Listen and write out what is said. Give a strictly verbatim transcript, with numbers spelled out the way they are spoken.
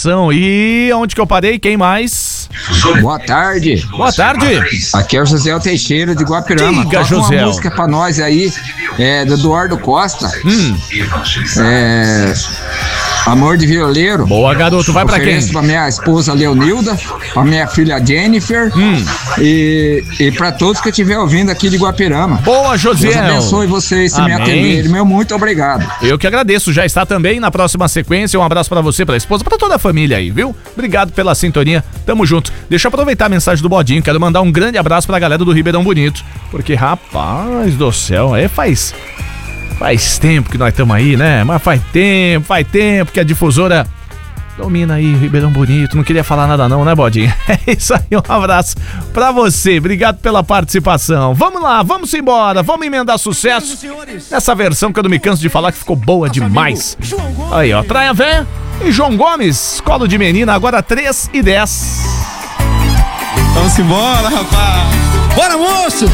participação. E onde que eu parei? Quem mais? Boa tarde. Boa tarde. Aqui é o José Teixeira de Guapirama. Diga, Toca José. uma música pra nós aí, é, do Eduardo Costa. Hum. É, Amor de Violeiro. Boa, garoto. Vai pra quem? Ofereço pra minha esposa Leonilda, pra minha filha Jennifer Hum. e, e pra todos que eu estiver ouvindo aqui de Guapirama. Boa, José. Deus abençoe vocês se me Amém. atenderem. Meu muito obrigado. Eu que agradeço, já está também na próxima sequência. Um abraço pra você, pra esposa, pra toda a família aí, viu? Obrigado pela sintonia, tamo junto. Deixa eu aproveitar a mensagem do Bodinho, quero mandar um grande abraço pra galera do Ribeirão Bonito, porque rapaz do céu, é faz faz tempo que nós estamos aí, né? Mas faz tempo, faz tempo que a difusora domina aí Ribeirão Bonito. Não queria falar nada não, né, Bodinho? É isso aí, um abraço pra você, obrigado pela participação. Vamos lá, vamos embora, vamos emendar sucesso nessa versão que eu não me canso de falar que ficou boa demais. Aí, ó, Praia Véia e João Gomes, Colo de Menina, agora três e dez. Vamos embora, rapaz. Bora, moço!